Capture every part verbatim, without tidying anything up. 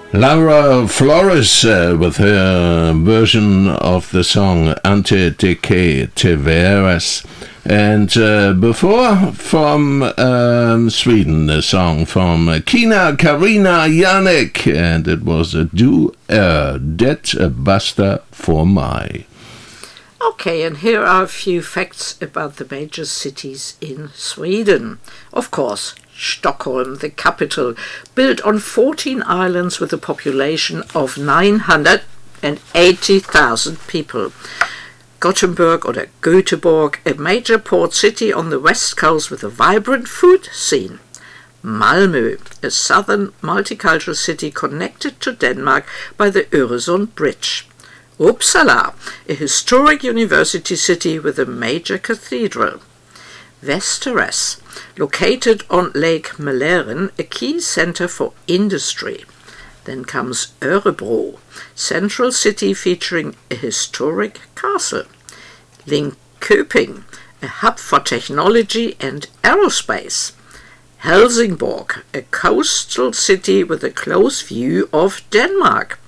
Laura Flores uh, with her version of the song Ante de que te veras. And uh, before, from um, Sweden, a song from Kina Karina Janek, and it was a Du er det basta for mig. Okay, and here are a few facts about the major cities in Sweden. Of course, Stockholm, the capital, built on fourteen islands with a population of nine hundred eighty thousand people. Gothenburg or Göteborg, a major port city on the west coast with a vibrant food scene. Malmö, a southern multicultural city connected to Denmark by the Öresund Bridge. Uppsala, a historic university city with a major cathedral. Västerås, located on Lake Mälaren, a key center for industry. Then comes Örebro, central city featuring a historic castle. Linköping, a hub for technology and aerospace. Helsingborg, a coastal city with a close view of Denmark.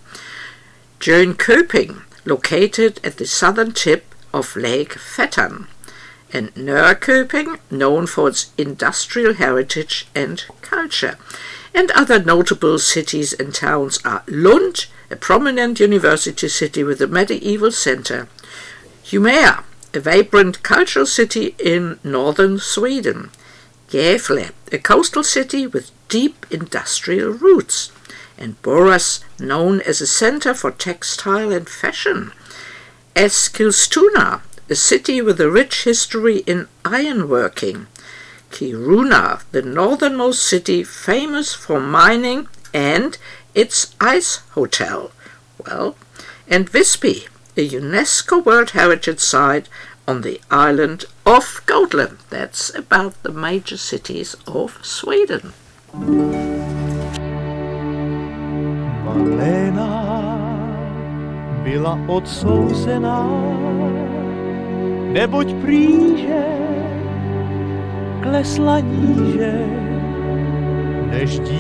Jönköping, located at the southern tip of Lake Vättern. And Norrköping, known for its industrial heritage and culture. And other notable cities and towns are Lund, a prominent university city with a medieval center. Umeå, a vibrant cultural city in northern Sweden. Gävle, a coastal city with deep industrial roots. And Borås, known as a center for textile and fashion. Eskilstuna, a city with a rich history in ironworking. Kiruna, the northernmost city famous for mining and its ice hotel. Well, and Visby, a UNESCO World Heritage Site on the island of Gotland. That's about the major cities of Sweden. Malena byla odsouzená, neboť prýže klesla níže, než